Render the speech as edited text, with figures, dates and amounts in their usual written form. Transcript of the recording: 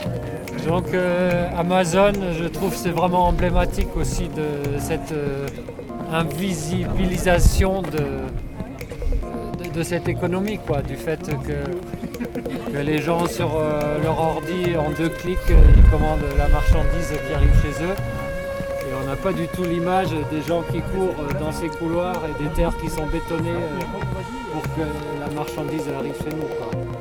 Donc Amazon, je trouve c'est vraiment emblématique aussi de cette invisibilisation de cette économie, quoi, du fait que les gens sur leur ordi en 2 clics, ils commandent la marchandise qui arrive chez eux. Et on n'a pas du tout l'image des gens qui courent dans ces couloirs et des terres qui sont bétonnées pour que la marchandise arrive chez nous, quoi.